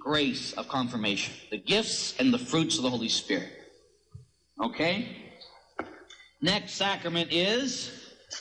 grace of confirmation, the gifts and the fruits of the Holy Spirit. Okay? Next sacrament is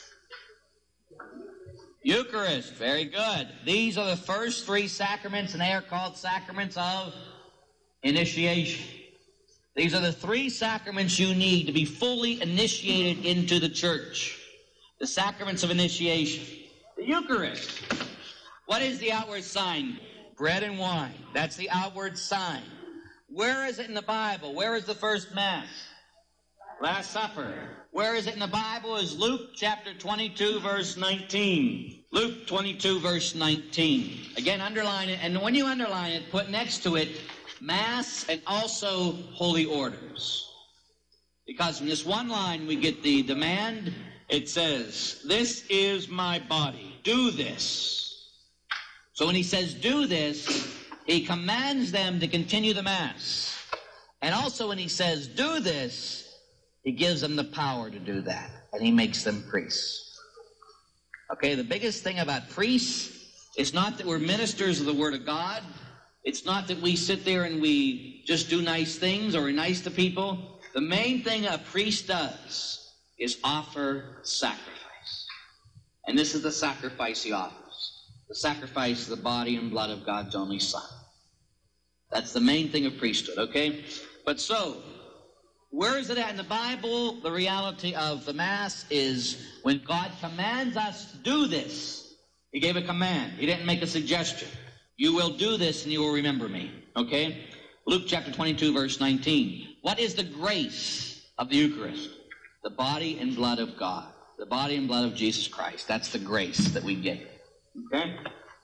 Eucharist. Very good. These are the first three sacraments, and they are called sacraments of initiation. These are the three sacraments you need to be fully initiated into the church. The sacraments of initiation. The Eucharist. What is the outward sign? Bread and wine. That's the outward sign. Where is it in the Bible? Where is the first Mass? Last Supper. Where is it in the Bible? Is Luke chapter 22, verse 19. Luke 22, verse 19. Again, underline it. And when you underline it, put next to it Mass and also holy orders. Because in this one line we get the demand. It says, this is my body. Do this. So when he says do this, he commands them to continue the Mass. And also when he says do this, he gives them the power to do that. And he makes them priests. Okay, the biggest thing about priests is not that we're ministers of the Word of God. It's not that we sit there and we just do nice things or we're nice to people. The main thing a priest does is offer sacrifice. And this is the sacrifice he offers. The sacrifice of the body and blood of God's only Son. That's the main thing of priesthood, okay? But so, where is it at in the Bible? The reality of the Mass is when God commands us to do this. He gave a command. He didn't make a suggestion. You will do this and you will remember me. Okay? Luke chapter 22, verse 19. What is the grace of the Eucharist? The body and blood of God. The body and blood of Jesus Christ. That's the grace that we get. Okay?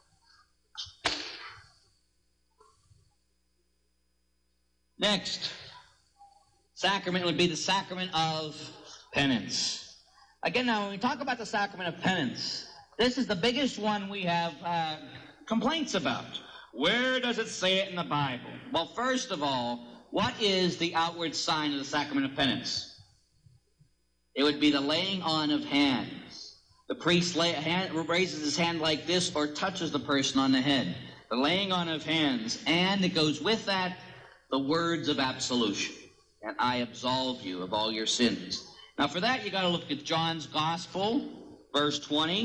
Next sacrament would be the sacrament of penance. Again, now, when we talk about the sacrament of penance, this is the biggest one we have complaints about. Where does it say it in the Bible? Well, first of all, what is the outward sign of the sacrament of penance? It would be the laying on of hands. The priest raises his hand like this or touches the person on the head. The laying on of hands. And it goes with that, the words of absolution. And I absolve you of all your sins. Now, for that, you got to look at John's Gospel, chapter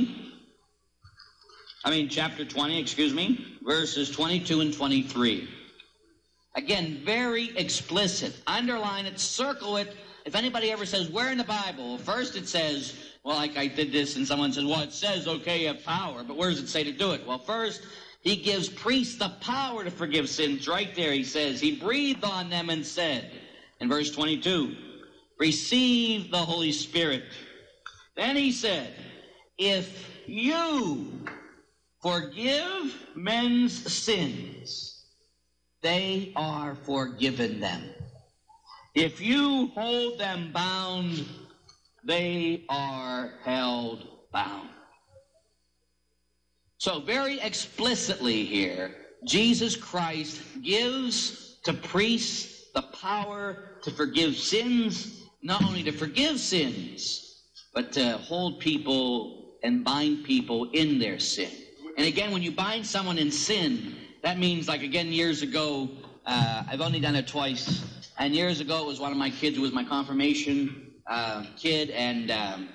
20, verses 22 and 23. Again, very explicit. Underline it, circle it. If anybody ever says, where in the Bible? First it says, well, like I did this, and someone says, well, it says, okay, you have power, but where does it say to do it? Well, first, he gives priests the power to forgive sins. Right there, he says, he breathed on them and said, in verse 22, receive the Holy Spirit. Then he said, if you forgive men's sins, they are forgiven them. If you hold them bound, they are held bound. So very explicitly here, Jesus Christ gives to priests the power to forgive sins, not only to forgive sins, but to hold people and bind people in their sin. And again, when you bind someone in sin, that means, like again, years ago, I've only done it twice, and years ago it was one of my kids who was my confirmation kid, and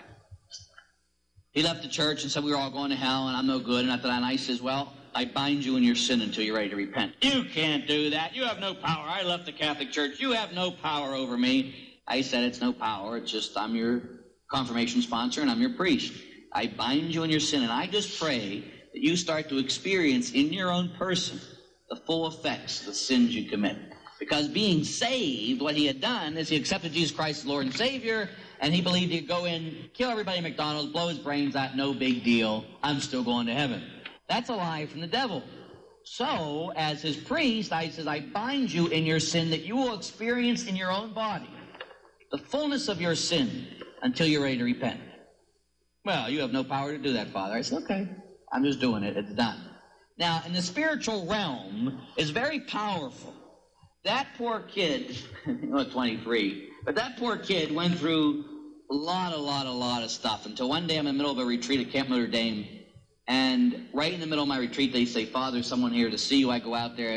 he left the church and said we were all going to hell and I'm no good, and after that I says, well, I bind you in your sin until you're ready to repent. You can't do that. You have no power. I left the Catholic Church. You have no power over me. I said, it's no power. It's just I'm your confirmation sponsor and I'm your priest. I bind you in your sin, and I just pray that you start to experience in your own person the full effects of the sins you commit. Because being saved, what he had done is he accepted Jesus Christ as Lord and Savior, and he believed he'd go in, kill everybody at McDonald's, blow his brains out, no big deal, I'm still going to heaven. That's a lie from the devil. So, as his priest, I bind you in your sin that you will experience in your own body the fullness of your sin until you're ready to repent. Well, you have no power to do that, Father. I said, okay, I'm just doing it. It's done. Now, in the spiritual realm, it's very powerful. That poor kid, 23, but that poor kid went through a lot of stuff until one day I'm in the middle of a retreat at Camp Notre Dame, and right in the middle of my retreat, they say, Father, someone here to see you. I go out there.